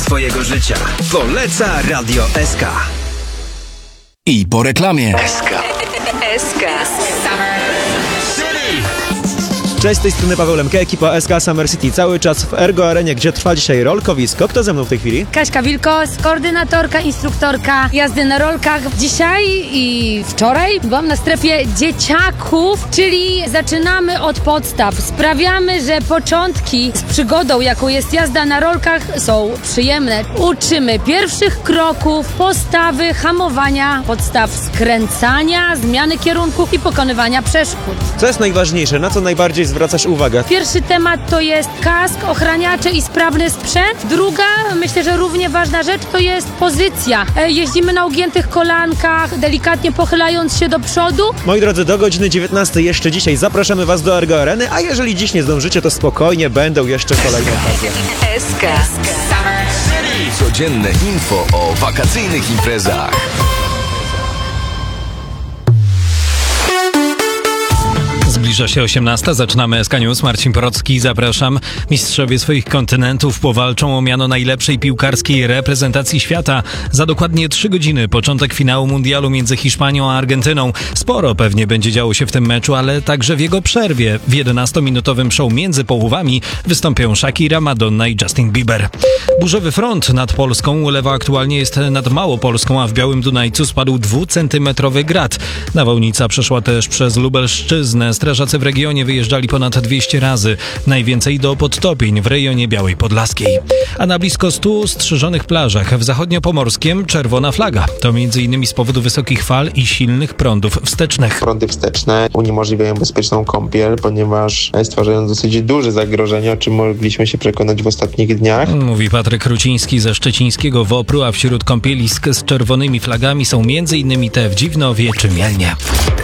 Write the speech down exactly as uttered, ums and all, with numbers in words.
twojego życia. Poleca Radio S K. I po reklamie. S K. S K. Cześć, z tej strony Paweł Lemke, ekipa S K Summer City. Cały czas w Ergo Arenie, gdzie trwa dzisiaj rolkowisko. Kto ze mną w tej chwili? Kaśka Wilkos, koordynatorka, instruktorka jazdy na rolkach. Dzisiaj i wczoraj byłam na strefie dzieciaków, czyli zaczynamy od podstaw. Sprawiamy, że początki z przygodą, jaką jest jazda na rolkach, są przyjemne. Uczymy pierwszych kroków, postawy, hamowania, podstaw skręcania, zmiany kierunku i pokonywania przeszkód. Co jest najważniejsze? Na co najbardziej zwracasz uwagę? Pierwszy temat to jest kask, ochraniacze i sprawny sprzęt. Druga, myślę, że równie ważna rzecz, to jest pozycja. E, jeździmy na ugiętych kolankach, delikatnie pochylając się do przodu. Moi drodzy, do godziny dziewiętnastej jeszcze dzisiaj zapraszamy Was do Ergo Areny, a jeżeli dziś nie zdążycie, to spokojnie będą jeszcze kolejne okazje. S K. Codzienne info o wakacyjnych imprezach. Zbliża się osiemnasta, zaczynamy S K News. Marcin Porocki, zapraszam. Mistrzowie swoich kontynentów powalczą o miano najlepszej piłkarskiej reprezentacji świata. Za dokładnie trzy godziny początek finału mundialu między Hiszpanią a Argentyną. Sporo pewnie będzie działo się w tym meczu, ale także w jego przerwie. W jedenastominutowym show między połowami wystąpią Shakira, Madonna i Justin Bieber. Burzowy front nad Polską ulewa aktualnie jest nad Małopolską, a w Białym Dunajcu spadł dwucentymetrowy grad. Nawałnica przeszła też przez Lubelszczyznę. Strażacy w regionie wyjeżdżali ponad dwieście razy, najwięcej do podtopień w rejonie Białej Podlaskiej. A na blisko stu strzyżonych plażach w zachodniopomorskiem czerwona flaga. To między innymi z powodu wysokich fal i silnych prądów wstecznych. Prądy wsteczne uniemożliwiają bezpieczną kąpiel, ponieważ stwarzają dosyć duże zagrożenie, o czym mogliśmy się przekonać w ostatnich dniach. Mówi Patryk Ruciński ze szczecińskiego WOPR-u, a wśród kąpielisk z czerwonymi flagami są między innymi te w Dziwnowie czy Mielnie.